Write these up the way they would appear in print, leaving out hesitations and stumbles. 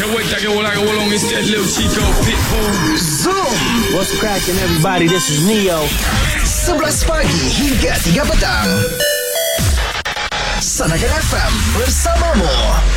Zoom. What's cracking, everybody? This is Neo. 11 pagi hingga 3 petang. Sanakan FM bersamamu.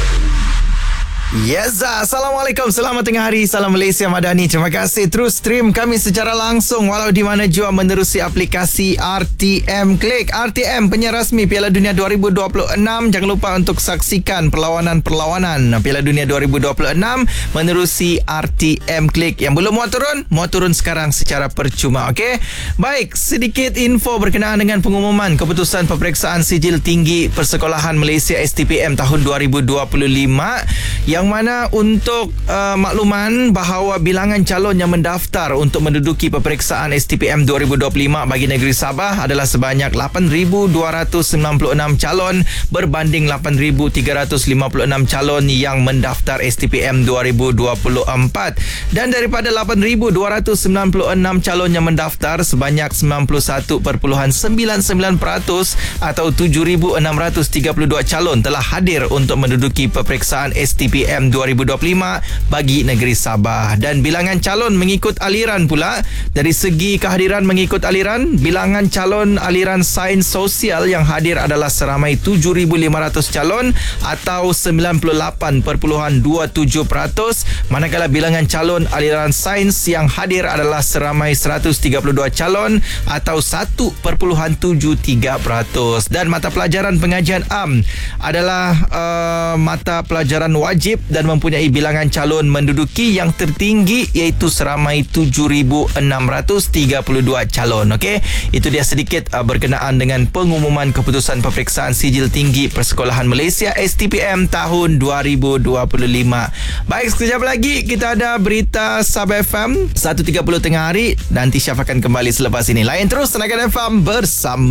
Yes, Assalamualaikum. Selamat tengah hari. Salam Malaysia Madani. Terima kasih terus stream kami secara langsung walau di mana jua menerusi aplikasi RTM Click. RTM, penyiar rasmi Piala Dunia 2026. Jangan lupa untuk saksikan perlawanan Piala Dunia 2026 menerusi RTM Click. Yang belum mau turun sekarang secara percuma. Okey. Baik, sedikit info berkenaan dengan pengumuman keputusan peperiksaan sijil tinggi Persekolahan Malaysia STPM tahun 2025 yang mana untuk makluman bahawa bilangan calon yang mendaftar untuk menduduki peperiksaan STPM 2025 bagi negeri Sabah adalah sebanyak 8,296 calon berbanding 8,356 calon yang mendaftar STPM 2024. Dan daripada 8,296 calon yang mendaftar, sebanyak 91.99% atau 7,632 calon telah hadir untuk menduduki peperiksaan STPM 2025 bagi negeri Sabah. Dan bilangan calon mengikut aliran pula. Dari segi kehadiran mengikut aliran, bilangan calon aliran sains sosial yang hadir adalah seramai 7,500 calon atau 98.27%, manakala bilangan calon aliran sains yang hadir adalah seramai 132 calon atau 1.73%. Dan mata pelajaran pengajian am adalah mata pelajaran wajib dan mempunyai bilangan calon menduduki yang tertinggi iaitu seramai 7,632 calon. Okey, itu dia sedikit berkenaan dengan pengumuman keputusan peperiksaan sijil tinggi Persekolahan Malaysia STPM tahun 2025. Baik, sekejap lagi kita ada berita Sub FM 1.30 tengah hari. Nanti Syaf akan kembali selepas ini. Layan terus Tenaga FM bersama